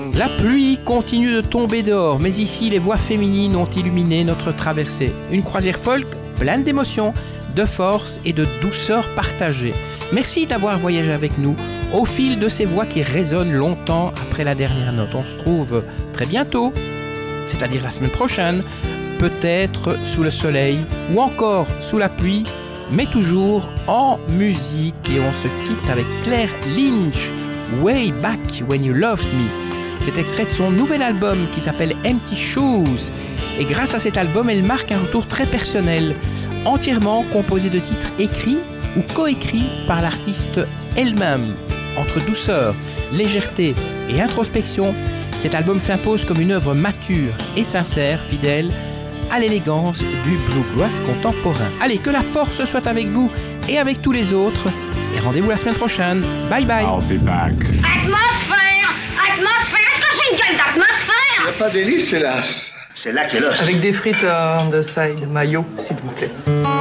La pluie continue de tomber dehors, mais ici les voix féminines ont illuminé notre traversée. Une croisière folk pleine d'émotions, de force et de douceur partagée. Merci d'avoir voyagé avec nous au fil de ces voix qui résonnent longtemps après la dernière note. On se retrouve très bientôt, c'est-à-dire la semaine prochaine, peut-être sous le soleil ou encore sous la pluie, mais toujours en musique. Et on se quitte avec Claire Lynch, Way Back When You Loved Me. C'est extrait de son nouvel album qui s'appelle Empty Shoes. Et grâce à cet album, elle marque un retour très personnel, entièrement composé de titres écrits ou coécrits par l'artiste elle-même. Entre douceur, légèreté et introspection, cet album s'impose comme une œuvre mature et sincère, fidèle à l'élégance du bluegrass contemporain. Allez, que la force soit avec vous et avec tous les autres. Et rendez-vous la semaine prochaine. Bye bye. I'll be back. Atmosphère! Atmosphère! Est-ce que j'ai une gueule d'atmosphère? Il n'y a pas d'hélice, hélas. C'est là qu'est l'os. Avec des frites on the side, mayo, s'il vous plaît.